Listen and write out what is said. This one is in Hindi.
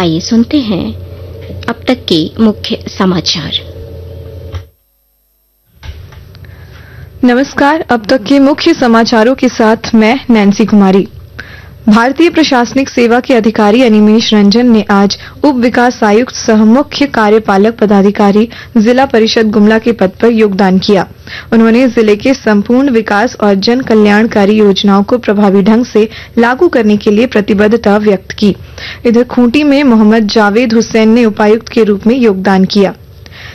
आइए सुनते हैं अब तक के मुख्य समाचार। नमस्कार, अब तक के मुख्य समाचारों के साथ मैं नैन्सी कुमारी। भारतीय प्रशासनिक सेवा के अधिकारी अनिमेश रंजन ने आज उप विकास आयुक्त सह मुख्य कार्यपालक पदाधिकारी जिला परिषद गुमला के पद पर योगदान किया। उन्होंने जिले के संपूर्ण विकास और जन कल्याणकारी योजनाओं को प्रभावी ढंग से लागू करने के लिए प्रतिबद्धता व्यक्त की। इधर खूंटी में मोहम्मद जावेद हुसैन ने उपायुक्त के रूप में योगदान किया।